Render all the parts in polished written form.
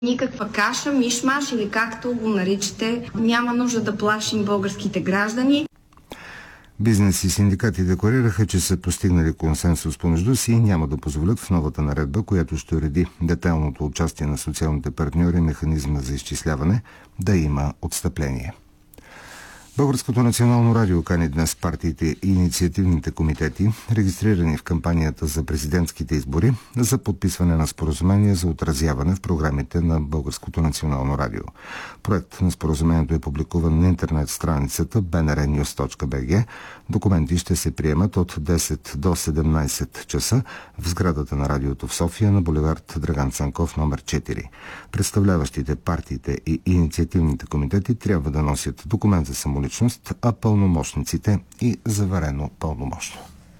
Никаква каша, мишмаш или както го наричате, няма нужда да плашим българските граждани. Бизнес и синдикати декларираха, че са постигнали консенсус помежду си и няма да позволят в новата наредба, която ще уреди детайлното участие на социалните партньори и механизма за изчисляване, да има отстъпление. Българското национално радио кани днес партиите и инициативните комитети, регистрирани в кампанията за президентските избори, за подписване на споразумение за отразяване в програмите на Българското национално радио. Проект на споразумението е публикуван на интернет страницата bnrnews.bg. Документи ще се приемат от 10 до 17 часа в сградата на радиото в София на булевард Драган Цанков номер 4. Представляващите партиите и инициативните комитети трябва да носят документ за самоличност, а пълномощниците и заверено пълномощно.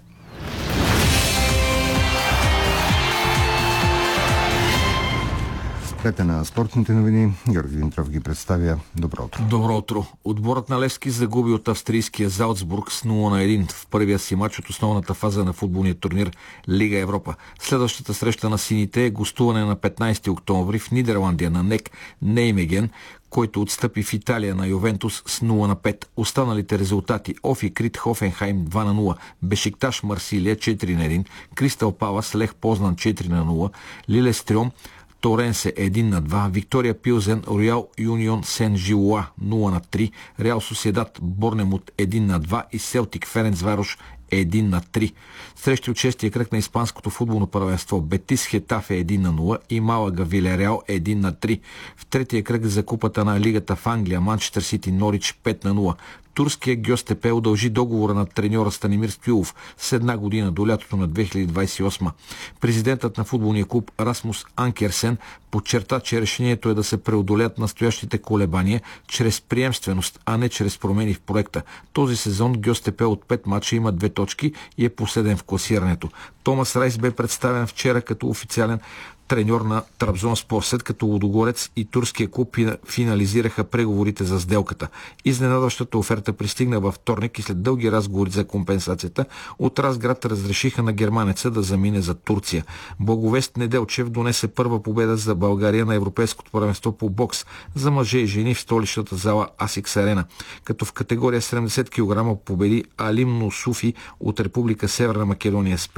Прете на спортните новини. Георги Димитров ги представя. Добро утро. Добро утро. Отборът на Левски загуби от австрийския Залцбург с 0-1 в първия си матч от основната фаза на футболния турнир Лига Европа. Следващата среща на сините е гостуване на 15 октомври в Нидерландия на НЕК Неймеген, който отстъпи в Италия на Ювентус с 0-5. Останалите резултати: Офи Крит Хофенхайм 2-0, Бешикташ Марсилия 4-1, Кристал Палас Лех Познан 4-0, Лилестрьом Торенсе 1-2, Виктория Пилзен, Роял Юнион Сен Жилуа 0-3, Реал Соседат Борнемут 1-2 и Селтик Ференцварош 1-3. Срещи от шестия кръг на испанското футболно първенство: Бетис Хетафе 1-0 и Малага Вилереал 1-3. В третия кръг за купата на лигата в Англия Манчестър Сити Норич 5-0. Турския Гьостепе удължи договора на треньора Станимир Стоилов с една година до лятото на 2028. Президентът на футболния клуб Расмус Анкерсен подчерта, че решението е да се преодолят настоящите колебания чрез приемственост, а не чрез промени в проекта. Този сезон Гьостепе от 5 мача има 2 точки и е последен в класирането. Томас Райс бе представен вчера като официален треньор на Трабзонспор, след като Лудогорец и турския клуб финализираха преговорите за сделката. Изненадващата оферта пристигна във вторник и след дълги разговори за компенсацията от Разград разрешиха на германеца да замине за Турция. Благовест Неделчев донесе първа победа за България на Европейското първенство по бокс за мъже и жени в столичната зала Асикс Арена, като в категория 70 кг победи Алим Нусуфи от Република Северна Македония с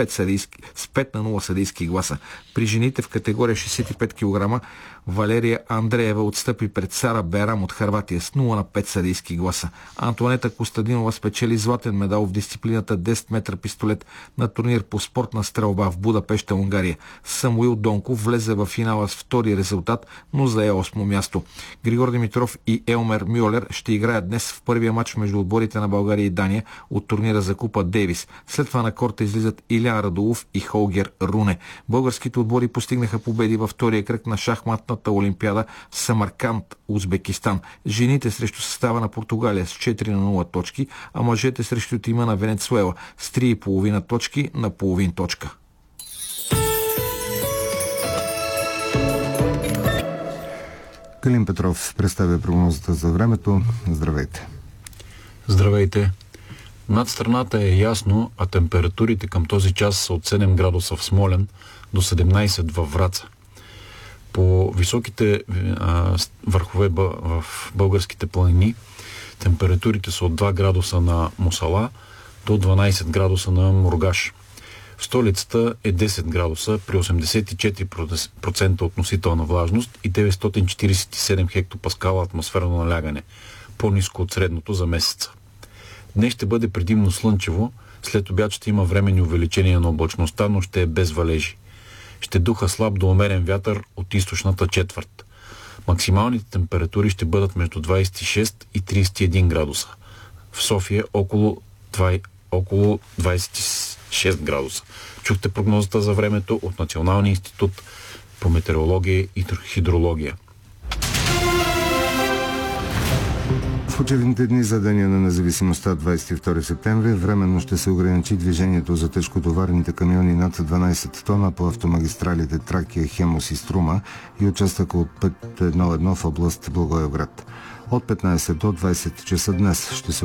5-0 съдийски гласа. При жените в категория 65 кг Валерия Андреева отстъпи пред Сара Берам от Хърватия с 0-5 съдийски гласа. Антуанета Костадинова спечели златен медал в дисциплината 10 метра пистолет на турнир по спортна стрелба в Будапеща, Унгария. Самуил Донков влезе в финала с втори резултат, но зае 8 място. Григор Димитров и Елмер Мюлер ще играят днес в първия матч между отборите на България и Дания от турнира за Купа Дейвис. След това на корта излизат Илян Радулов и Холгер Руне. Българските отбори постигнаха победи във втория кръг на шахматната олимпиада в Самарканд, Узбекистан. Жените срещу състава на Португалия с 4-0 точки, а мъжете срещу тима на Венецуела с 3,5 точки на половин точка. Калин Петров представя прогнозата за времето. Здравейте! Здравейте! Над страната е ясно, а температурите към този час са от 7 градуса в Смолян до 17 във Враца. По високите върхове в българските планини температурите са от 2 градуса на Мусала до 12 градуса на Мургаш. В столицата е 10 градуса при 84% относителна влажност и 947 хектопаскала атмосферно налягане, по-ниско от средното за месеца. Днес ще бъде предимно слънчево, след обяд ще има временни увеличения на облачността, но ще е без валежи. Ще духа слаб до умерен вятър от източната четвърт. Максималните температури ще бъдат между 26 и 31 градуса. В София около 26 градуса. Чухте прогнозата за времето от Националния институт по метеорология и хидрология. В учебните дни за Деня на независимостта 22 септември временно ще се ограничи движението за тежкотоварните камиони над 12 тона по автомагистралите Тракия, Хемус и Струма и участъка от път 1.1 в област Благоевград. От 15 до 20 часа днес ще се